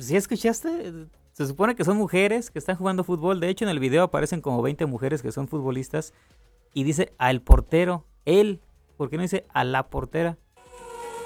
¿Sí escuchaste? Se supone que son mujeres que están jugando fútbol. De hecho, en el video aparecen como 20 mujeres que son futbolistas. Y dice al portero, él. ¿Por qué no dice a la portera?